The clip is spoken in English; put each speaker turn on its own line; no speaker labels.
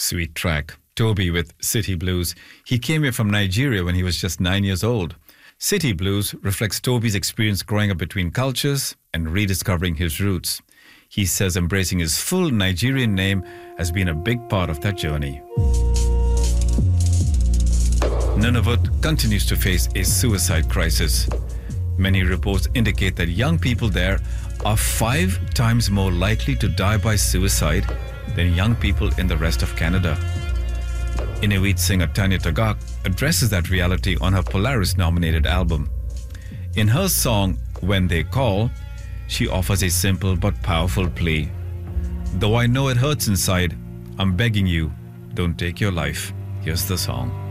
Sweet track. Toby with City Blues. He came here from Nigeria when he was just 9 years old. City Blues reflects Toby's experience growing up between cultures and rediscovering his roots. He says embracing his full Nigerian name has been a big part of that journey. Nunavut continues to face a suicide crisis. Many reports indicate that young people there are 5 times more likely to die by suicide than young people in the rest of Canada. Inuit singer Tanya Tagaq addresses that reality on her Polaris-nominated album. In her song, When They Call, she offers a simple but powerful plea. Though I know it hurts inside, I'm begging you, don't take your life. Here's the song.